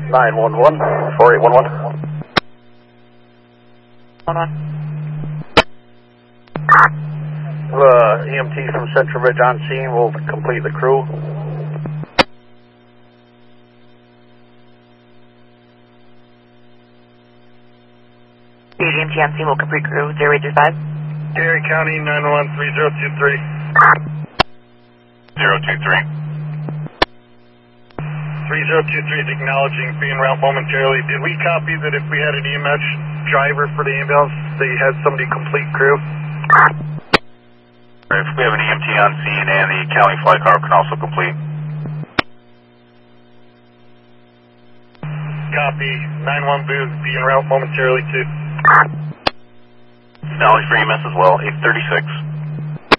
911, 4811. 11. EMT from Central Ridge on scene will complete the crew. EMT on scene will complete crew 0835. Gary County 911 3023. 023. 3023 is acknowledging being route momentarily. Did we copy that if we had an EMS driver for the ambulance, they had somebody complete crew? If we have an EMT on scene and the county flight car can also complete. Copy. 911 booth being route momentarily too. Acknowledge for EMS as well, 836.